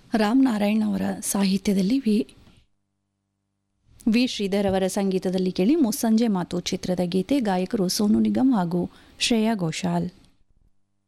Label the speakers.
Speaker 1: ರಾಮ್ ನಾರಾಯಣ್ ಅವರ ಸಾಹಿತ್ಯದಲ್ಲಿ ವಿ ಶ್ರೀಧರ್ ಅವರ ಸಂಗೀತದಲ್ಲಿ ಕೇಳಿ ಮುಸ್ಸಂಜೆ ಮಾತು ಚಿತ್ರದ ಗೀತೆ. ಗಾಯಕರು ಸೋನು ನಿಗಮ್ ಹಾಗೂ ಶ್ರೇಯಾ ಘೋಷಾಲ್.